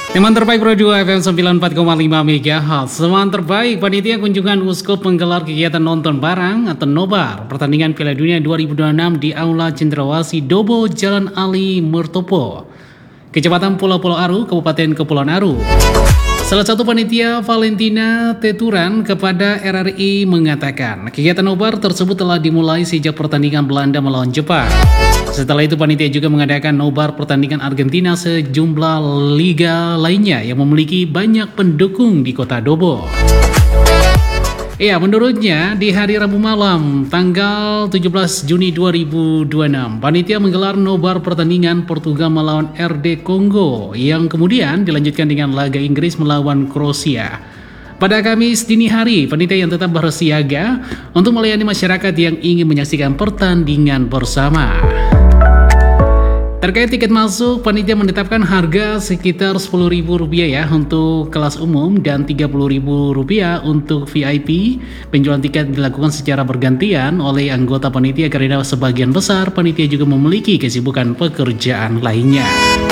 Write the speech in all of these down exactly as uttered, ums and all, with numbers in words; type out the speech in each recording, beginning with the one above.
Teman terbaik Radio F M sembilan puluh empat koma lima MHz. Teman terbaik panitia kunjungan Uskup menggelar kegiatan nonton bareng atau nobar pertandingan Piala Dunia dua ribu dua puluh enam di Aula Cendrawasih Dobo, Jalan Ali Murtopo, Kecamatan Pulau Pulau Aru, Kabupaten Kepulauan Aru. Salah satu panitia, Valentina Teturan, kepada R R I mengatakan kegiatan nobar tersebut telah dimulai sejak pertandingan Belanda melawan Jepang. Setelah itu panitia juga mengadakan nobar pertandingan Argentina sejumlah liga lainnya yang memiliki banyak pendukung di kota Dobo. Ya, menurutnya di hari Rabu malam tanggal tujuh belas Juni dua ribu dua puluh enam, panitia menggelar nobar pertandingan Portugal melawan R D Kongo yang kemudian dilanjutkan dengan laga Inggris melawan Kroasia. Pada Kamis dini hari, panitia yang tetap bersiaga untuk melayani masyarakat yang ingin menyaksikan pertandingan bersama. Terkait tiket masuk, panitia menetapkan harga sekitar sepuluh ribu rupiah ya untuk kelas umum dan tiga puluh ribu rupiah untuk V I P. Penjualan tiket dilakukan secara bergantian oleh anggota panitia karena sebagian besar panitia juga memiliki kesibukan pekerjaan lainnya.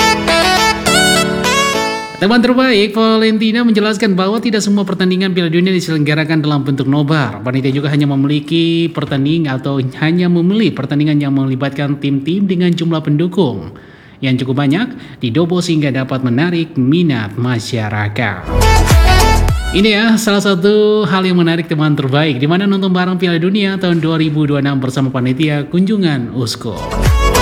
Teman terbaik, Valentina menjelaskan bahwa tidak semua pertandingan Piala Dunia diselenggarakan dalam bentuk nobar. Panitia juga hanya memiliki pertandingan atau hanya memilih pertandingan yang melibatkan tim-tim dengan jumlah pendukung yang cukup banyak di Dobo sehingga dapat menarik minat masyarakat. Ini ya salah satu hal yang menarik teman terbaik, di mana nonton bareng Piala Dunia tahun dua ribu dua puluh enam bersama panitia kunjungan Uskup.